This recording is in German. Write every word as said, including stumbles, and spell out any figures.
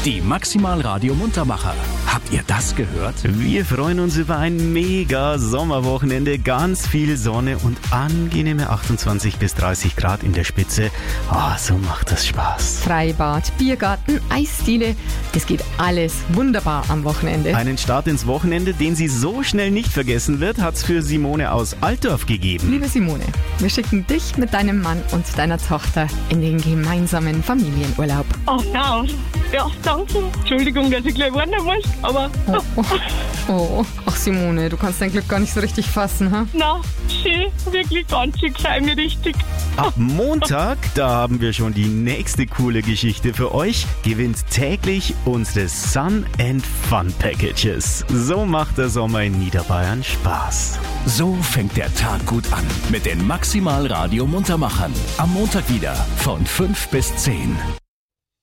Die Maximal Radio Muntermacher. Habt ihr das gehört? Wir freuen uns über ein mega Sommerwochenende, ganz viel Sonne und angenehme achtundzwanzig bis dreißig Grad in der Spitze. Ah, oh, so macht das Spaß. Freibad, Biergarten, Eisdiele, das geht alles wunderbar am Wochenende. Einen Start ins Wochenende, den sie so schnell nicht vergessen wird, hat's für Simone aus Altdorf gegeben. Liebe Simone, wir schicken dich mit deinem Mann und deiner Tochter in den gemeinsamen Familienurlaub. Ach ja, ja, danke. Entschuldigung, dass ich gleich warnen muss, aber... Oh, oh. oh, ach Simone, du kannst dein Glück gar nicht so richtig fassen, ha? Na, schön, wirklich ganz schön, sei mir richtig. Ab Montag, da haben wir schon die nächste coole Geschichte für euch, gewinnt täglich unsere Sun and Fun Packages. So macht der Sommer in Niederbayern Spaß. So fängt der Tag gut an mit den Maximal Radio Muntermachern. Am Montag wieder von fünf bis zehn.